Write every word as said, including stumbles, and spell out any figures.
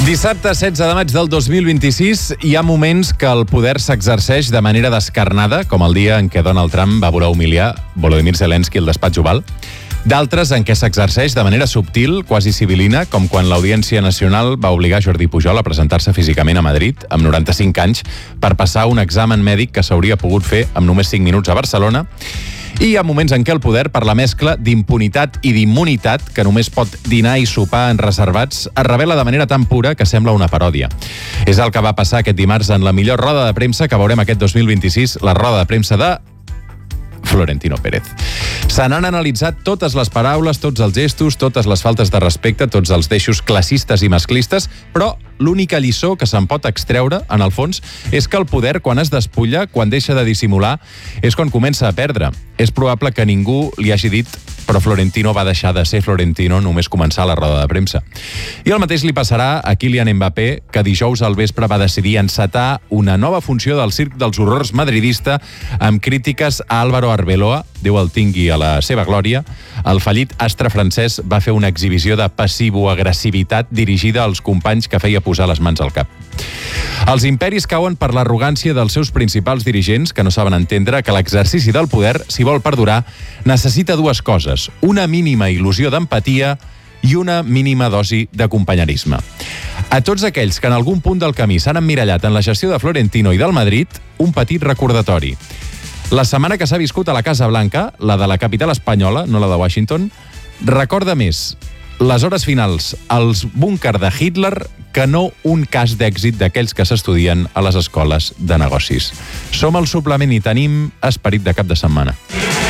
Dissabte setze de maig del dos mil vint-i-sis hi ha moments que el poder s'exerceix de manera descarnada, com el dia en què Donald Trump va voler humiliar Volodymyr Zelensky al despatx Oval. D'altres en què s'exerceix de manera subtil, quasi civilina, com quan l'Audiència Nacional va obligar Jordi Pujol a presentar-se físicament a Madrid, amb noranta-cinc anys, per passar un examen mèdic que s'hauria pogut fer amb només cinc minuts a Barcelona. I hi ha moments en què el poder, per la mescla d'impunitat i d'immunitat, que només pot dinar i sopar en reservats, es revela de manera tan pura que sembla una paròdia. És el que va passar aquest dimarts en la millor roda de premsa que veurem aquest dos mil vint-i-sis, la roda de premsa de Florentino Pérez. Se n'han analitzat totes les paraules, tots els gestos, totes les faltes de respecte, tots els deixos classistes i masclistes, però l'única lliçó que se'n pot extreure, en el fons, és que el poder, quan es despulla, quan deixa de dissimular, és quan comença a perdre. És probable que ningú li hagi dit però Florentino va deixar de ser Florentino només començar la roda de premsa. I el mateix li passarà a Kylian Mbappé, que dijous al vespre va decidir encetar una nova funció del circ dels horrors madridista amb crítiques a Álvaro Arbeloa, Déu el tingui a la seva glòria. El fallit astre francès va fer una exhibició de passivo-agressivitat dirigida als companys que feia posar les mans al cap. Els imperis cauen per l'arrogància dels seus principals dirigents, que no saben entendre que l'exercici del poder, si vol perdurar, necessita dues coses: una mínima il·lusió d'empatia i una mínima dosi de companyerisme. A tots aquells que en algun punt del camí s'han emmirallat en la gestió de Florentino i del Madrid, un petit recordatori. La setmana que s'ha viscut a la Casa Blanca, la de la capital espanyola, no la de Washington, recorda més les hores finals als búnquer de Hitler que no un cas d'èxit d'aquells que s'estudien a les escoles de negocis. Som al suplement i tenim esperit de cap de setmana.